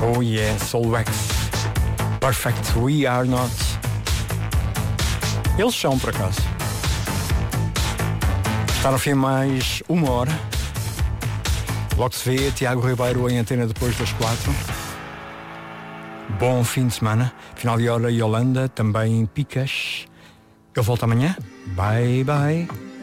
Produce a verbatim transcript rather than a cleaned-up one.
Oh yeah, Soulwax. Perfect, we are not. Eles são, por acaso. Está no fim mais uma hora. Logo se vê, Tiago Ribeiro em antena depois das quatro. Bom fim de semana. Final de hora, Yolanda, também Picas. Eu volto amanhã. Bye, bye.